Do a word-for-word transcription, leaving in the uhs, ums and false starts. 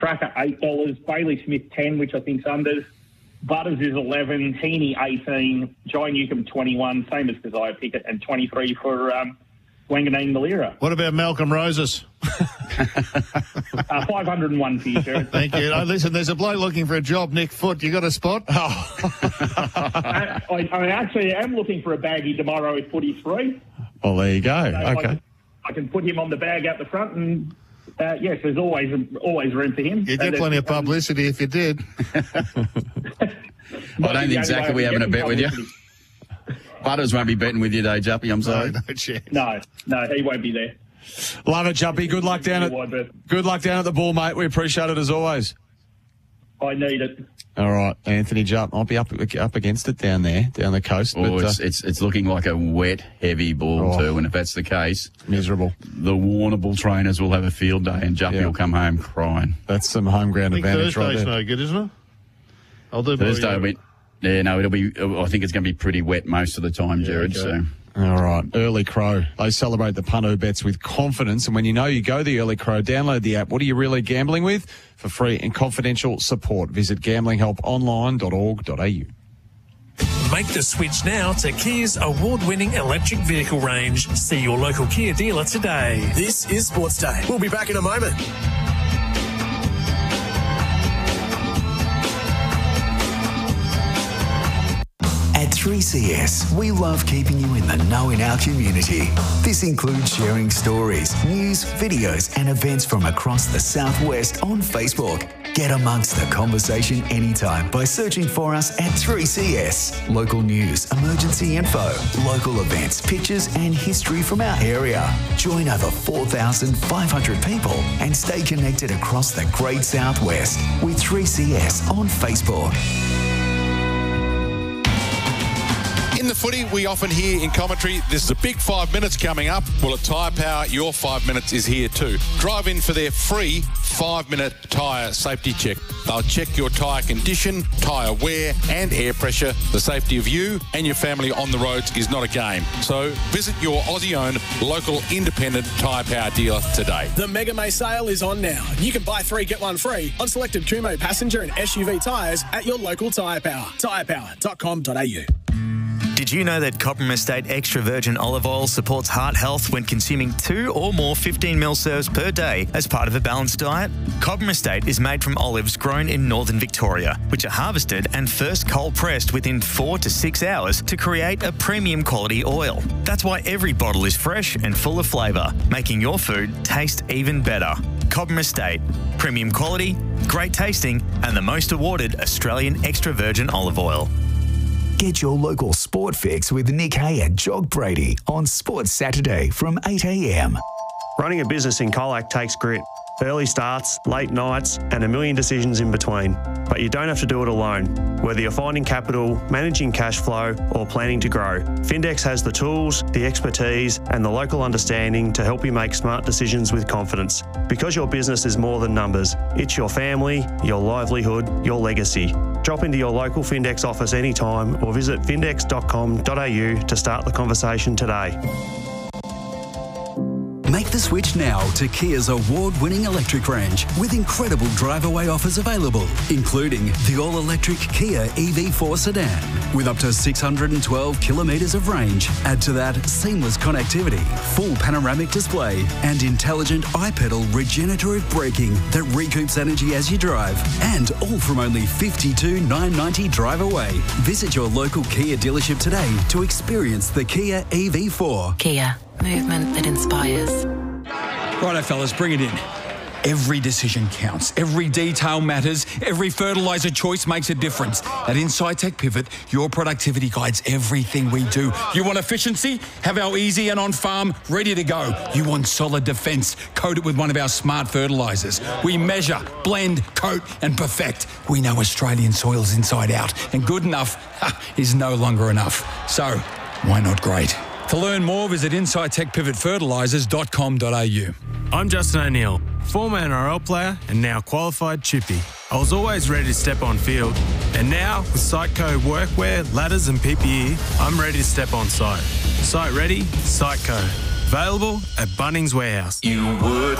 Cracker eight dollars, Bailey Smith ten, which I think's unders. Butters is eleven, Heaney eighteen, Jai Newcomb twenty-one, same as Desire Pickett, and twenty-three for um, Wanganeen Malira. What about Malcolm Roses? uh, five hundred and one for you, sir. Thank you. Oh, listen, there's a bloke looking for a job, Nick Foot. You got a spot? Oh. I, I, I actually am looking for a baggie tomorrow at footy three. Well, there you go. So okay. I can, I can put him on the bag out the front, and uh, yes, there's always always room for him. You get uh, plenty of publicity if you did. I don't think exactly we're having a bet with you. Butters won't be betting with you, though, Juppy. I'm sorry. No, no chance. No, no, he won't be there. Love it, Juppy. Good luck down at good luck down at the ball, mate. We appreciate it as always. I need it. All right, Anthony Jupp. I'll be up up against it down there, down the coast. Oh, but, it's, uh, it's it's looking like a wet, heavy ball oh, too. And if that's the case, miserable. The Warrnambool trainers will have a field day, and Juppy yeah. will come home crying. That's some home ground I think advantage Thursday's right there. no good, isn't it? I'll do Thursday will be. Yeah, no, it'll be. I think it's going to be pretty wet most of the time, Yeah, Jared. okay. So. All right, Early Crow. They celebrate the punto bets with confidence, and when you know you go the Early Crow, download the app. What are you really gambling with? For free and confidential support, visit gambling help online dot org dot a u. Make the switch now to Kia's award-winning electric vehicle range. See your local Kia dealer today. This is Sports Day. We'll be back in a moment. At three C S, we love keeping you in the know in our community. This includes sharing stories, news, videos, and events from across the Southwest on Facebook. Get amongst the conversation anytime by searching for us at three C S. Local news, emergency info, local events, pictures, and history from our area. Join over four thousand five hundred people and stay connected across the Great Southwest with three C S on Facebook. In the footy, we often hear in commentary, there's a big five minutes coming up. Well, at Tyre Power, your five minutes is here too. Drive in for their free five-minute tyre safety check. They'll check your tyre condition, tyre wear and air pressure. The safety of you and your family on the roads is not a game. So visit your Aussie-owned, local, independent Tyre Power dealer today. The Mega May sale is on now. You can buy three, get one free on selected Kumo passenger and S U V tyres at your local Tyre Power. tyre power dot com dot a u. Did you know that Cobram Estate Extra Virgin Olive Oil supports heart health when consuming two or more fifteen mil serves per day as part of a balanced diet? Cobram Estate is made from olives grown in northern Victoria, which are harvested and first cold pressed within four to six hours to create a premium quality oil. That's why every bottle is fresh and full of flavour, making your food taste even better. Cobram Estate, premium quality, great tasting, and the most awarded Australian extra virgin olive oil. Get your local sport fix with Nick Hay and Jog Brady on Sports Saturday from eight a m. Running a business in Colac takes grit. Early starts, late nights, and a million decisions in between. But you don't have to do it alone. Whether you're finding capital, managing cash flow, or planning to grow, Findex has the tools, the expertise, and the local understanding to help you make smart decisions with confidence. Because your business is more than numbers, it's your family, your livelihood, your legacy. Drop into your local Findex office anytime or visit findex dot com dot a u to start the conversation today. Make the switch now to Kia's award-winning electric range with incredible drive-away offers available, including the all-electric Kia E V four sedan with up to six hundred twelve kilometres of range. Add to that seamless connectivity, full panoramic display and intelligent iPedal regenerative braking that recoups energy as you drive, and all from only fifty-two thousand nine hundred ninety drive away. Visit your local Kia dealership today to experience the Kia E V four. Kia. Movement that inspires. Righto, fellas, bring it in. Every decision counts. Every detail matters. Every fertiliser choice makes a difference. At Inside Tech Pivot, your productivity guides everything we do. You want efficiency? Have our easy and on-farm ready to go. You want solid defence? Coat it with one of our smart fertilisers. We measure, blend, coat and perfect. We know Australian soils inside out, and good enough ha, is no longer enough. So, why not great? To learn more, visit inside tech pivot fertilisers dot com dot a u. I'm Justin O'Neill, former N R L player and now qualified chippy. I was always ready to step on field, and now with Siteco workwear, ladders and P P E, I'm ready to step on site. Site ready, Siteco. Available at Bunnings Warehouse. You would